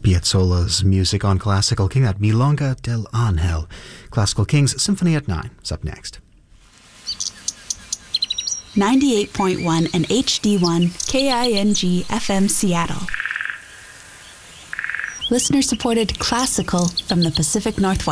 Piazzolla's music on Classical King, that Milonga del Ángel. Classical King's Symphony at 9 is up next. 98.1 and HD1 KING FM Seattle. Listener-supported classical from the Pacific Northwest.